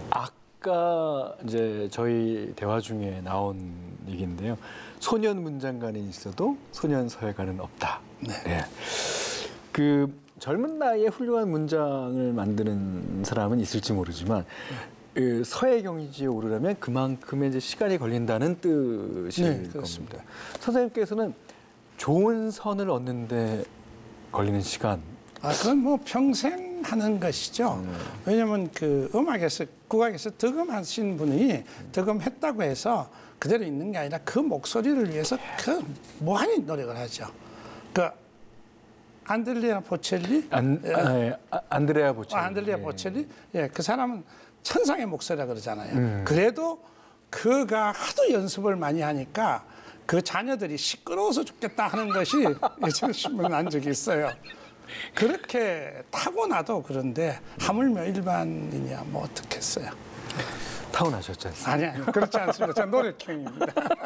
아까 이제 저희 대화 중에 나온 얘기인데요. 소년 문장관이 있어도 소년 서예가는 없다. 네. 네. 그 젊은 나이에 훌륭한 문장을 만드는 사람은 있을지 모르지만 그 서예 경지에 오르려면 그만큼의 이제 시간이 걸린다는 뜻일 네, 겁니다. 그렇습니다. 선생님께서는 좋은 선을 얻는데 걸리는 시간. 그건 뭐 평생 하는 것이죠. 왜냐하면 그 음악에서 국악에서 득음하신 분이 득음했다고 해서 그대로 있는 게 아니라 그 목소리를 위해서 그 무한히 노력을 하죠. 그 안드레아 보첼리, 안드레아 보첼리. 안드레아 보첼리, 예, 그 사람은 천상의 목소리라 그러잖아요. 그래도 그가 하도 연습을 많이 하니까 그 자녀들이 시끄러워서 죽겠다 하는 것이 예전 신문에 난 적이 있어요. 그렇게 타고나도 그런데 하물며 일반인이야 뭐 어떻겠어요. 타고나셨지 않습니까? 아니 그렇지 않습니다. 저는 노력형입니다.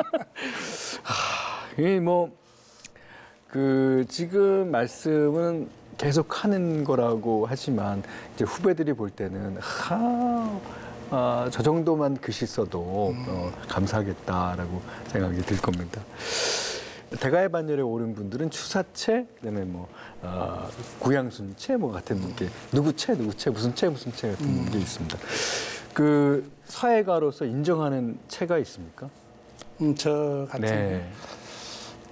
이 그 지금 말씀은 계속 하는 거라고 하지만 이제 후배들이 볼 때는 저 정도만 글씨 써도 감사하겠다라고 생각이 들 겁니다. 대가의 반열에 오른 분들은 추사체, 그다음에 구양순체 같은 게 누구체 무슨 채 같은 게 있습니다. 그 서예가로서 인정하는 체가 있습니까? 저 같은 네. 경우